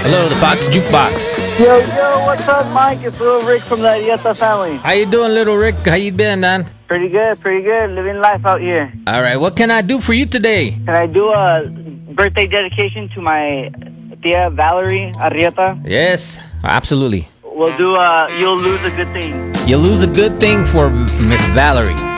Hello, the Fox Jukebox. Yo, what's up, Mike? It's Little Rick from the Arieta family. How you doing, little Rick? How you been, man? Pretty good. Living life out here. All right, what can I do for you today? Can I do a birthday dedication to my tia Valerie Arrieta? Yes, absolutely. We'll do You'll Lose a Good Thing. You lose a good thing for Miss Valerie.